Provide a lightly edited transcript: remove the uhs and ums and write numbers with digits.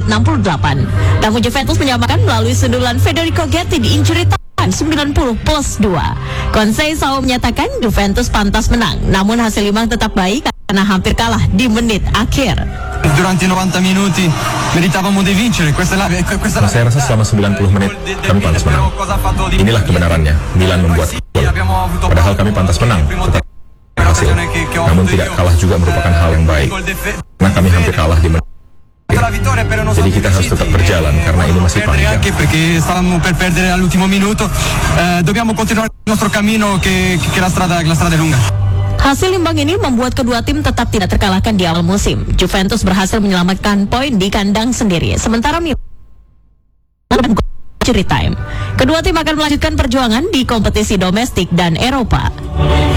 68. Namun Juventus menyamakan melalui sundulan Federico Ghetti di injury time 90+2. Conceição menyatakan Juventus pantas menang, namun hasil imbang tetap baik karena hampir kalah di menit akhir. Durante 90 minuti meritavamo di vincere. Saya rasa selama 90 menit kami pantas menang. Inilah kebenarannya. Milan membuat gol. Padahal kami pantas menang. Tetapi hasil. Namun tidak kalah juga merupakan hal yang baik. Karena kami hampir kalah di menit. Jadi kita harus tetap berjalan karena ini masih panjang. Perché stavamo per perdere all'ultimo minuto. Dobbiamo continuare il nostro cammino che la strada è lunga. Hasil imbang ini membuat kedua tim tetap tidak terkalahkan di awal musim. Juventus berhasil menyelamatkan poin di kandang sendiri, sementara Milan injury time. Kedua tim akan melanjutkan perjuangan di kompetisi domestik dan Eropa.